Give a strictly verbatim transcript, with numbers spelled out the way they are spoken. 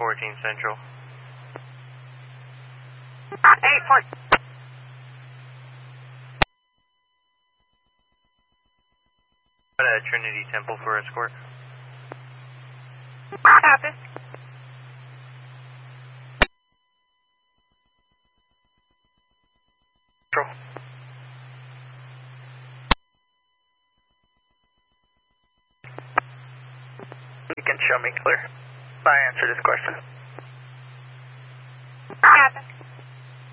fourteen Central. eight fourteen. Uh, Trinity Temple for escort. Copy. Central. You can show me clear. I answer this question. Copy.